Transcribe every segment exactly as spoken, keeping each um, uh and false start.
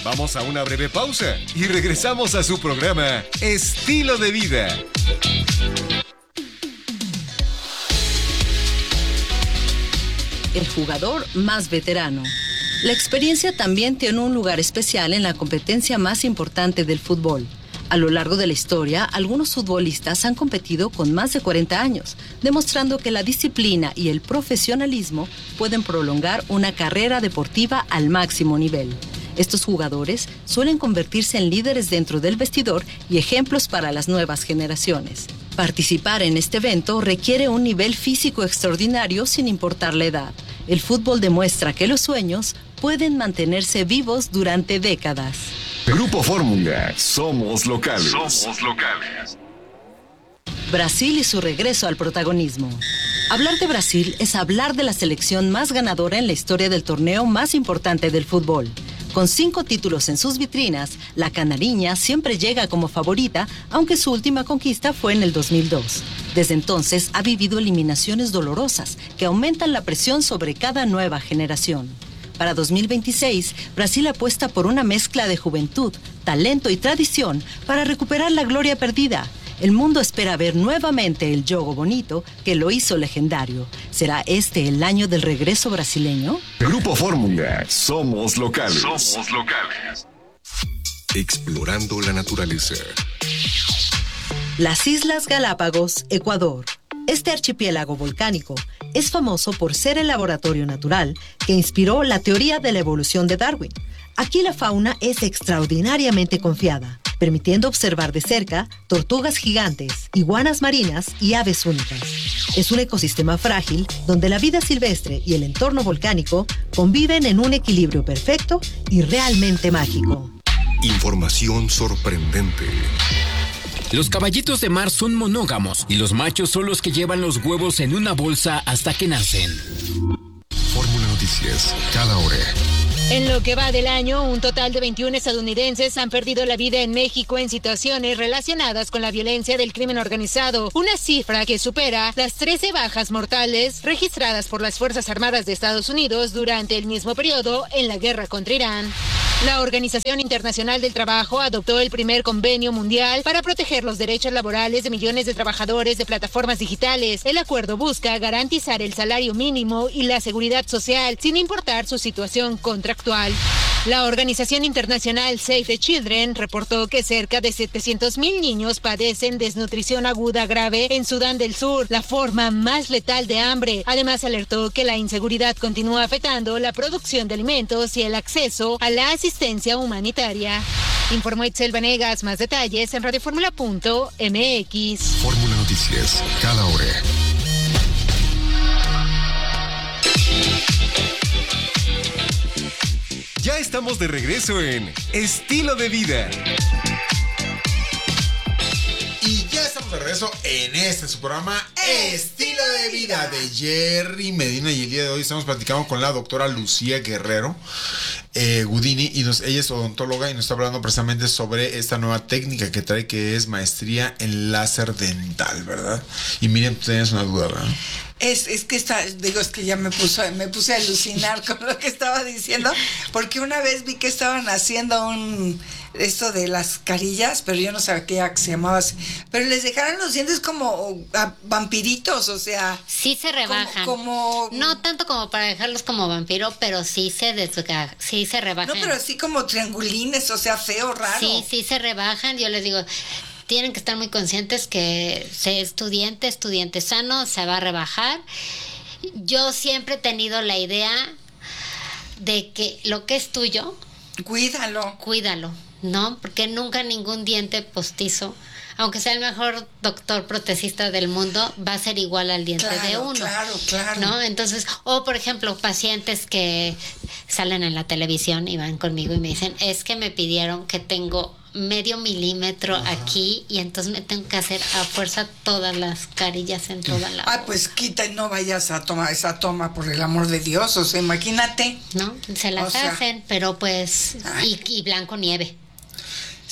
Vamos a una breve pausa y regresamos a su programa Estilo de Vida. El jugador más veterano. La experiencia también tiene un lugar especial en la competencia más importante del fútbol. A lo largo de la historia, algunos futbolistas han competido con más de cuarenta años, demostrando que la disciplina y el profesionalismo pueden prolongar una carrera deportiva al máximo nivel. Estos jugadores suelen convertirse en líderes dentro del vestidor y ejemplos para las nuevas generaciones. Participar en este evento requiere un nivel físico extraordinario sin importar la edad. El fútbol demuestra que los sueños pueden mantenerse vivos durante décadas. Grupo Fórmula, somos locales. Somos locales. Brasil y su regreso al protagonismo. Hablar de Brasil es hablar de la selección más ganadora en la historia del torneo más importante del fútbol. Con cinco títulos en sus vitrinas, la canariña siempre llega como favorita, aunque su última conquista fue en el dos mil dos. Desde entonces ha vivido eliminaciones dolorosas que aumentan la presión sobre cada nueva generación. Para dos mil veintiséis, Brasil apuesta por una mezcla de juventud, talento y tradición para recuperar la gloria perdida. El mundo espera ver nuevamente el Jogo Bonito que lo hizo legendario. ¿Será este el año del regreso brasileño? Grupo Fórmula, somos locales. Somos locales. Explorando la naturaleza. Las Islas Galápagos, Ecuador. Este archipiélago volcánico es famoso por ser el laboratorio natural que inspiró la teoría de la evolución de Darwin. Aquí la fauna es extraordinariamente confiada, permitiendo observar de cerca tortugas gigantes, iguanas marinas y aves únicas. Es un ecosistema frágil donde la vida silvestre y el entorno volcánico conviven en un equilibrio perfecto y realmente mágico. Información sorprendente. Los caballitos de mar son monógamos y los machos son los que llevan los huevos en una bolsa hasta que nacen. Fórmula Noticias, cada hora. En lo que va del año, un total de veintiún estadounidenses han perdido la vida en México en situaciones relacionadas con la violencia del crimen organizado, una cifra que supera las trece bajas mortales registradas por las Fuerzas Armadas de Estados Unidos durante el mismo periodo en la guerra contra Irán. La Organización Internacional del Trabajo adoptó el primer convenio mundial para proteger los derechos laborales de millones de trabajadores de plataformas digitales. El acuerdo busca garantizar el salario mínimo y la seguridad social sin importar su situación contractual. La Organización Internacional Save the Children reportó que cerca de setecientos mil niños padecen desnutrición aguda grave en Sudán del Sur, la forma más letal de hambre. Además, alertó que la inseguridad continúa afectando la producción de alimentos y el acceso a la asistencia humanitaria. Informó Itzel Vanegas. Más detalles en radioformula punto m x. Fórmula Noticias, cada hora. Ya estamos de regreso en Estilo de Vida. Y ya estamos de regreso en este su programa Estilo de Vida de Jerry Medina. Y el día de hoy estamos platicando con la doctora Lucía Guerrero eh, Gudini. Y nos, ella es odontóloga y nos está hablando precisamente sobre esta nueva técnica que trae, que es maestría en láser dental, ¿verdad? Y Miriam, tú tenías una duda, ¿verdad? Es, es que está, digo, es que ya me puso, me puse a alucinar con lo que estaba diciendo, porque una vez vi que estaban haciendo un esto de las carillas, pero yo no sabía que se llamaba así, pero les dejaron los dientes como a, vampiritos, o sea, sí se rebajan, como, como no tanto como para dejarlos como vampiro, pero sí se desga, sí se rebajan. No, pero así como triangulines, o sea, feo, raro. Sí, sí se rebajan. Yo les digo, tienen que estar muy conscientes que ser estudiante, estudiante sano, se va a rebajar. Yo siempre he tenido la idea de que lo que es tuyo, cuídalo. Cuídalo, ¿no? Porque nunca ningún diente postizo, aunque sea el mejor doctor protecista del mundo, va a ser igual al diente claro, de uno. Claro, claro. ¿No? Entonces, o por ejemplo, pacientes que salen en la televisión y van conmigo y me dicen, es que me pidieron que tengo medio milímetro Ajá. aquí y entonces me tengo que hacer a fuerza todas las carillas en toda la ah pues quita y no vayas a tomar esa toma, por el amor de Dios, o sea, imagínate, no se las hacen, sea... pero pues y, y blanco nieve.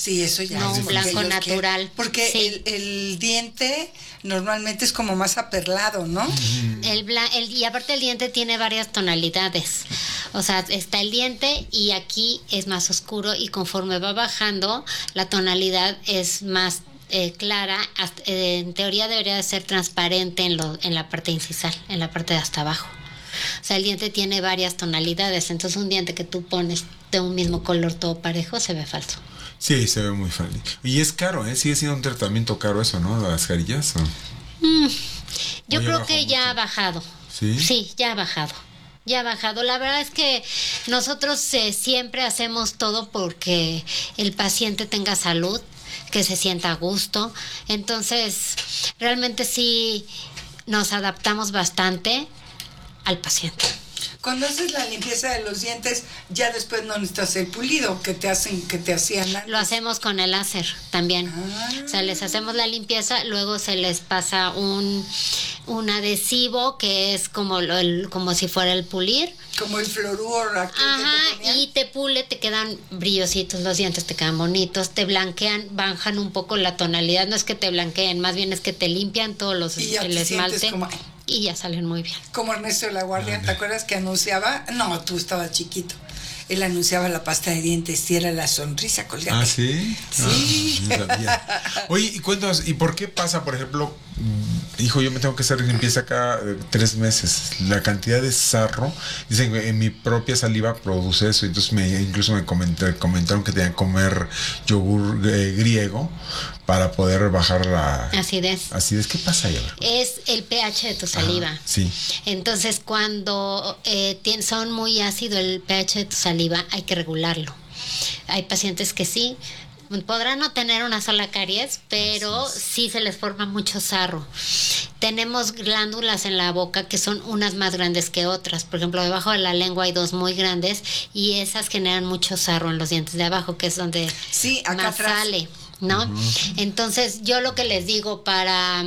Sí, eso ya. No, es un porque blanco ellos natural. quieren- Porque Sí. el, el diente normalmente es como más aperlado, ¿no? El, bla- el- y aparte el diente tiene varias tonalidades. O sea, está el diente y aquí es más oscuro y conforme va bajando, la tonalidad es más eh, clara. Hasta- eh, en teoría debería de ser transparente en, lo, en la parte incisal, en la parte de hasta abajo. O sea, el diente tiene varias tonalidades. Entonces un diente que tú pones de un mismo color todo parejo se ve falso. Sí, se ve muy funny. Y es caro, ¿eh? Sigue siendo un tratamiento caro eso, ¿no? Las carillas. ¿O? Mm, yo Oye, creo bajó que ya mucho. ha bajado. ¿Sí? Sí, ya ha bajado. Ya ha bajado. La verdad es que nosotros eh, siempre hacemos todo porque el paciente tenga salud, que se sienta a gusto. Entonces, realmente sí nos adaptamos bastante al paciente. Cuando haces la limpieza de los dientes, ya después no necesitas el pulido que te hacen, que te hacían antes. Lo hacemos con el láser también. Ah. O sea, les hacemos la limpieza, luego se les pasa un, un adhesivo que es como, lo- el, como si fuera el pulir. Como el fluoruro aquel que te Ajá, ponían. y te pule, te quedan brillositos los dientes, te quedan bonitos, te blanquean, bajan un poco la tonalidad, no es que te blanqueen, más bien es que te limpian todos los Y ya el te sientes esmalte como- y ya salen muy bien. Como Ernesto de la Guardia, ¿te acuerdas que anunciaba? No, tú estabas chiquito. Él anunciaba la pasta de dientes y era la sonrisa colgate. Ah, ¿sí? Sí. Ah, no sabía. Oye, y cuéntanos, ¿y por qué pasa, por ejemplo, mm, hijo, yo me tengo que hacer limpieza cada eh, tres meses? La cantidad de sarro, dicen que en mi propia saliva produce eso, entonces me, incluso me comenté- comentaron que tenía que comer yogur eh, griego para poder bajar la Acidez. acidez. ¿Qué pasa ahí? A ver. Es el pH de tu saliva. Ah, sí. Entonces, cuando eh, tien- son muy ácido el pH de tu saliva, hay que regularlo. Hay pacientes que sí, podrán no tener una sola caries, pero sí se les forma mucho sarro. Tenemos glándulas en la boca que son unas más grandes que otras. Por ejemplo, debajo de la lengua hay dos muy grandes y esas generan mucho sarro en los dientes de abajo, que es donde Sí, acá más atrás. sale, ¿no? Entonces, yo lo que les digo para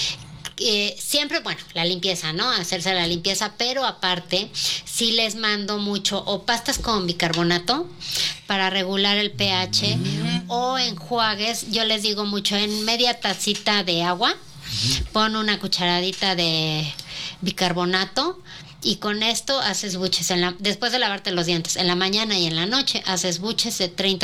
eh, siempre, bueno, la limpieza, ¿no? Hacerse la limpieza, pero aparte, sí les mando mucho o pastas con bicarbonato para regular el pH o enjuagues. Yo les digo mucho, en media tacita de agua, pon una cucharadita de bicarbonato. Y con esto haces buches en la, después de lavarte los dientes, en la mañana y en la noche, haces buches de treinta